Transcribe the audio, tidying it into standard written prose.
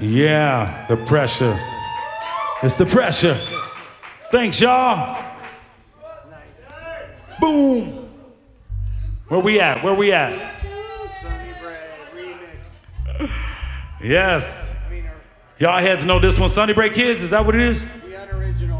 Yeah, the pressure. It's the pressure. Thanks, y'all. Nice. Boom. Where we at? Where we at? Sunny Bread remix. Yes. I mean, Y'all heads know this one, Sunny Break Kids? Is that what it is? the unoriginal.